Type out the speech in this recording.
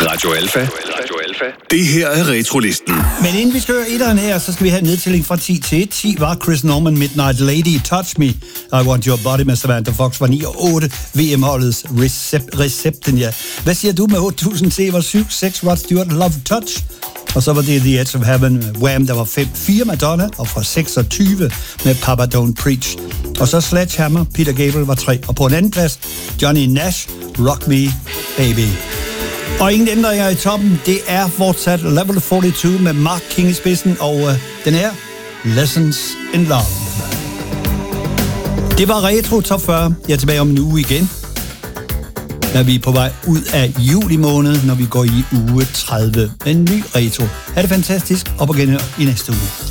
Radio Alfa. Det her er Retrolisten. Men inden vi skal høre etteren her, så skal vi have en nedtælling fra 10 til 1. 10 var Chris Norman, Midnight Lady, Touch Me, I Want Your Body med Samantha Fox var 9 og 8. VM-holdets Recepten, ja. Hvad siger du med 8.000 C var 7, 6 Rod Stewart, Love Touch? Og så var det The Edge of Heaven, Wham, der var 5, 4 Madonna, og fra 26 med Papa Don't Preach. Og så Sledgehammer, Peter Gabriel var 3, og på en anden plads, Johnny Nash, Rock Me, Baby. Og ingen ændringer i toppen, det er fortsat Level 42 med Mark King i spidsen, og den her, Lessons in Love. Det var Retro Top 40, jeg er tilbage om en uge igen, når vi er på vej ud af juli måned, når vi går i uge 30 med en ny Retro. Ha' det fantastisk, op og genhør i næste uge.